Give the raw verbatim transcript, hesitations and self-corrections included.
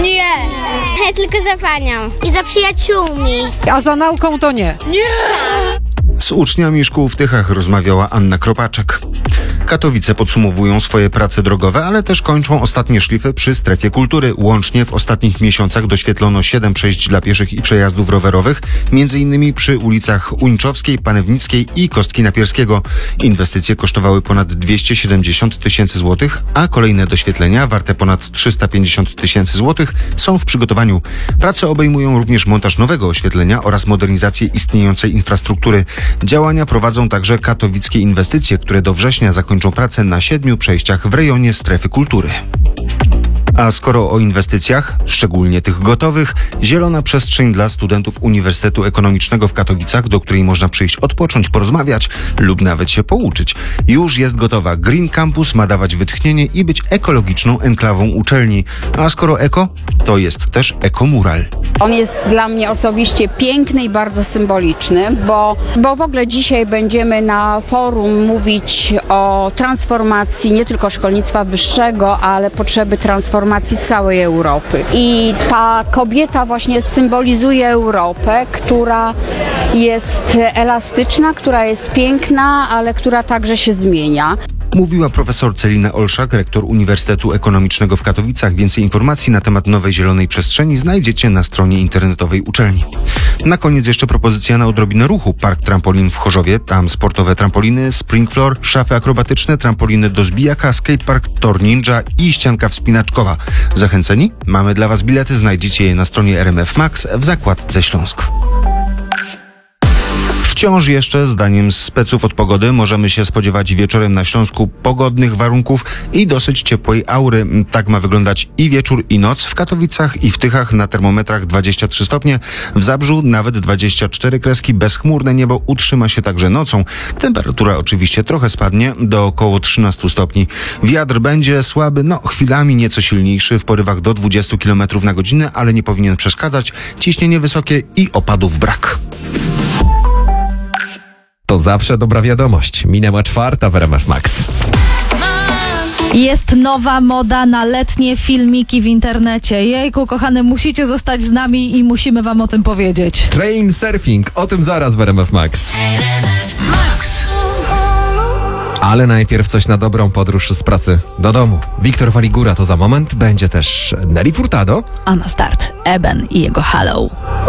Nie. Ja tylko za panią i za przyjaciółmi. A za nauką to nie. Z uczniami szkół w Tychach rozmawiała Anna Kropaczek. Katowice podsumowują swoje prace drogowe, ale też kończą ostatnie szlify przy strefie kultury. Łącznie w ostatnich miesiącach doświetlono siedem przejść dla pieszych i przejazdów rowerowych, między innymi przy ulicach Uńczowskiej, Panewnickiej i Kostki Napierskiego. Inwestycje kosztowały ponad dwieście siedemdziesiąt tysięcy złotych, a kolejne doświetlenia warte ponad trzysta pięćdziesiąt tysięcy złotych są w przygotowaniu. Prace obejmują również montaż nowego oświetlenia oraz modernizację istniejącej infrastruktury. Działania prowadzą także katowickie inwestycje, które do września zakończą pracę na siedmiu przejściach w rejonie strefy kultury. A skoro o inwestycjach, szczególnie tych gotowych, zielona przestrzeń dla studentów Uniwersytetu Ekonomicznego w Katowicach, do której można przyjść odpocząć, porozmawiać lub nawet się pouczyć. Już jest gotowa. Green Campus ma dawać wytchnienie i być ekologiczną enklawą uczelni. A skoro eko, to jest też ekomural. On jest dla mnie osobiście piękny i bardzo symboliczny, bo, bo w ogóle dzisiaj będziemy na forum mówić o transformacji nie tylko szkolnictwa wyższego, ale potrzeby transformacji całej Europy. I ta kobieta właśnie symbolizuje Europę, która jest elastyczna, która jest piękna, ale która także się zmienia. Mówiła profesor Celina Olszak, rektor Uniwersytetu Ekonomicznego w Katowicach. Więcej informacji na temat nowej zielonej przestrzeni znajdziecie na stronie internetowej uczelni. Na koniec jeszcze propozycja na odrobinę ruchu. Park Trampolin w Chorzowie, tam sportowe trampoliny, spring floor, szafy akrobatyczne, trampoliny do zbijaka, skatepark, tor ninja i ścianka wspinaczkowa. Zachęceni? Mamy dla Was bilety, znajdziecie je na stronie R M F Max w zakładce Śląsk. Wciąż jeszcze, zdaniem speców od pogody, możemy się spodziewać wieczorem na Śląsku pogodnych warunków i dosyć ciepłej aury. Tak ma wyglądać i wieczór, i noc. W Katowicach i w Tychach na termometrach dwadzieścia trzy stopnie, w Zabrzu nawet dwadzieścia cztery kreski. Bezchmurne niebo utrzyma się także nocą. Temperatura oczywiście trochę spadnie do około trzynastu stopni. Wiatr będzie słaby, no chwilami nieco silniejszy, w porywach do dwudziestu kilometrów na godzinę, ale nie powinien przeszkadzać. Ciśnienie wysokie i opadów brak. To zawsze dobra wiadomość. Minęła czwarta w R M F Max. Jest nowa moda na letnie filmiki w internecie. Jejku, kochane, musicie zostać z nami i musimy wam o tym powiedzieć. Train surfing, o tym zaraz w R M F Max. Ale najpierw coś na dobrą podróż z pracy do domu. Wiktor Waligura to za moment. Będzie też Nelly Furtado. A na start Eben i jego Hello.